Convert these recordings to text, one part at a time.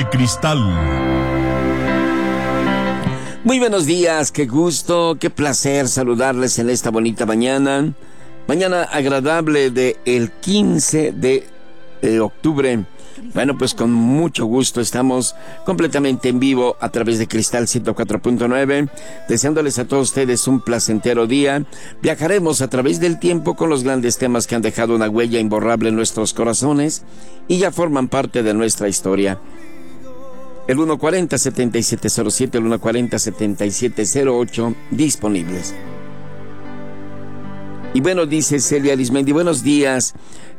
cristal. Muy buenos días, qué gusto, qué placer saludarles en esta bonita mañana. Mañana agradable de el 15 de octubre. Bueno, pues con mucho gusto estamos completamente en vivo a través de Cristal 104.9, deseándoles a todos ustedes un placentero día. Viajaremos a través del tiempo con los grandes temas que han dejado una huella imborrable en nuestros corazones y ya forman parte de nuestra historia. El 140-7707, el 140-7708 disponibles. Y bueno, dice Celia Arismendi, buenos días.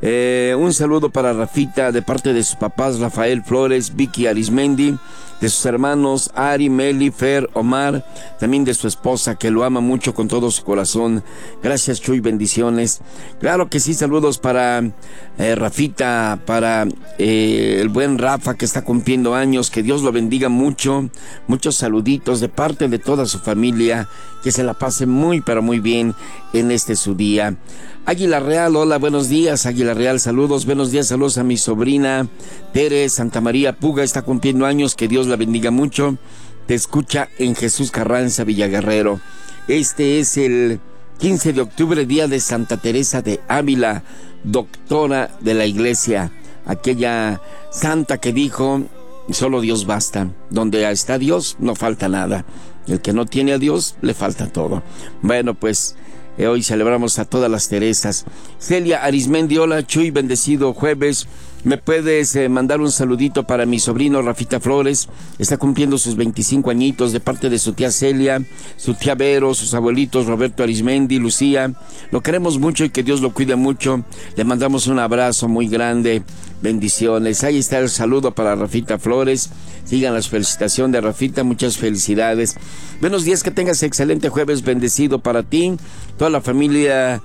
Un saludo para Rafita de parte de sus papás Rafael Flores, Vicky Arismendi, de sus hermanos Ari, Meli, Fer, Omar, también de su esposa que lo ama mucho con todo su corazón. Gracias, Chuy, bendiciones. Claro que sí, saludos para Rafita, para el buen Rafa que está cumpliendo años, que Dios lo bendiga mucho. Muchos saluditos de parte de toda su familia, que se la pase muy pero muy bien en este su día. Águila Real, hola, buenos días, Águila Real, saludos, buenos días, saludos a mi sobrina Tere Santa María Puga, está cumpliendo años, que Dios la bendiga mucho. Te escucha en Jesús Carranza, Villaguerrero. Este es el 15 de octubre, día de Santa Teresa de Ávila, doctora de la iglesia, aquella santa que dijo, solo Dios basta, donde está Dios no falta nada, el que no tiene a Dios le falta todo. Bueno, pues hoy celebramos a todas las Teresas. Celia Arismendi, hola, Chuy, bendecido jueves. ¿Me puedes mandar un saludito para mi sobrino Rafita Flores? Está cumpliendo sus 25 añitos de parte de su tía Celia, su tía Vero, sus abuelitos Roberto Arismendi, Lucía. Lo queremos mucho y que Dios lo cuide mucho. Le mandamos un abrazo muy grande. Bendiciones. Ahí está el saludo para Rafita Flores. Sigan las felicitaciones de Rafita, muchas felicidades. Buenos días, que tengas excelente jueves, bendecido para ti. Toda la familia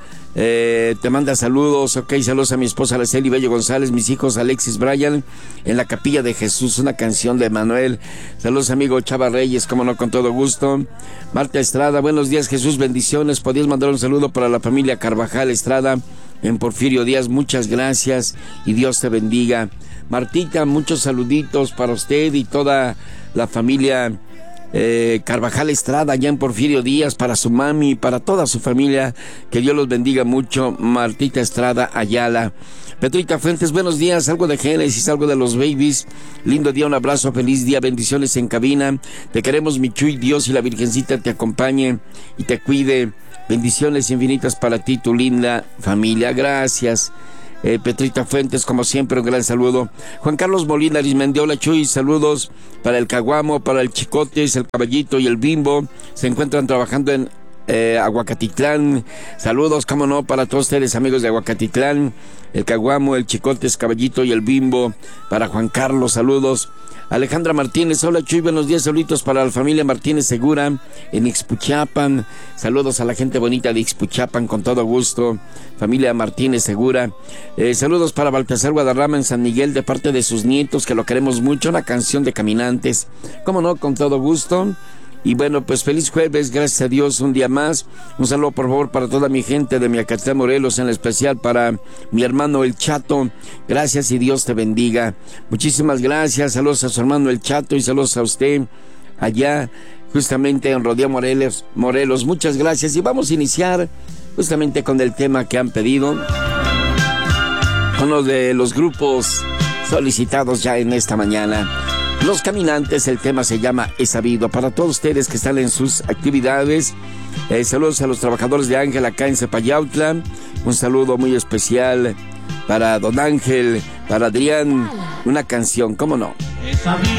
te manda saludos, saludos a mi esposa Araceli Bello González, mis hijos Alexis, Brian, en la Capilla de Jesús, una canción de Manuel. Saludos amigo Chava Reyes, como no, con todo gusto. Marta Estrada, buenos días Jesús, bendiciones. Podías mandar un saludo para la familia Carvajal Estrada en Porfirio Díaz, muchas gracias y Dios te bendiga. Martita, muchos saluditos para usted y toda la familia Carvajal Estrada allá en Porfirio Díaz, para su mami, para toda su familia, que Dios los bendiga mucho. Martita Estrada Ayala. Petrita Fuentes, buenos días, algo de Génesis, algo de los Babies, lindo día, un abrazo, feliz día, bendiciones en cabina, te queremos mi Chuy, Dios y la Virgencita te acompañe y te cuide, bendiciones infinitas para ti, tu linda familia, gracias. Petrita Fuentes, como siempre, un gran saludo. Juan Carlos Molina Arismendi, hola Chuy, saludos para el Caguamo, para el Chicotes, el Caballito y el Bimbo, se encuentran trabajando en Aguacatitlán. Saludos, cómo no, para todos ustedes amigos de Aguacatitlán, el Caguamo, el Chicotes, Caballito y el Bimbo. Para Juan Carlos, saludos. Alejandra Martínez, hola Chuy, buenos días, saluditos para la familia Martínez Segura en Ixpuchapan. Saludos a la gente bonita de Ixpuchapan, con todo gusto, familia Martínez Segura. Saludos para Baltasar Guadarrama en San Miguel de parte de sus nietos, que lo queremos mucho, una canción de Caminantes, cómo no, con todo gusto. Y bueno, pues feliz jueves, gracias a Dios, un día más. Un saludo por favor para toda mi gente de Miacatlán, Morelos, en especial para mi hermano El Chato. Gracias y Dios te bendiga. Muchísimas gracias, saludos a su hermano El Chato y saludos a usted allá justamente en Rodeo Morelos. Muchas gracias y vamos a iniciar justamente con el tema que han pedido, con uno de los grupos solicitados ya en esta mañana. Los Caminantes, el tema se llama He Sabido. Para todos ustedes que están en sus actividades, saludos a los trabajadores de Ángel acá en Zapayautla. Un saludo muy especial para don Ángel, para Adrián, una canción, ¿cómo no?